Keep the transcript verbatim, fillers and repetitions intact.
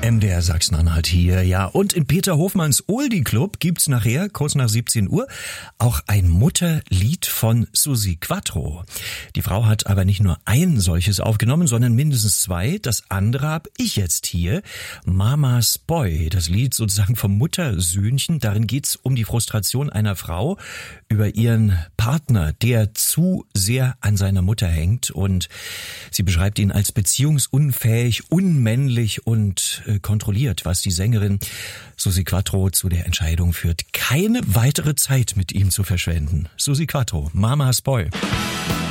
M D R Sachsen-Anhalt hier, ja. Und in Peter Hofmanns Oldie Club gibt's nachher, kurz nach siebzehn Uhr, auch ein Mutterlied von Susi Quatro. Die Frau hat aber nicht nur ein solches aufgenommen, sondern mindestens zwei. Das andere hab ich jetzt hier. Mama's Boy, das Lied sozusagen vom Muttersöhnchen. Darin geht's um die Frustration einer Frau über ihren Partner, der zu sehr an seiner Mutter hängt. Und sie beschreibt ihn als beziehungsunfähig, unmännlich und äh, kontrolliert, was die Sängerin Susi Quatro zu der Entscheidung führt, keine weitere Zeit mit ihm zu verschwenden. Susi Quatro, Mama's Boy.